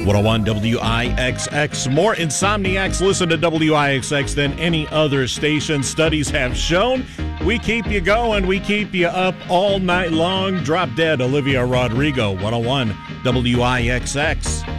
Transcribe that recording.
101 WIXX. More insomniacs listen to WIXX than any other station. Studies have shown we keep you going, we keep you up all night long. Drop Dead, Olivia Rodrigo, 101 WIXX.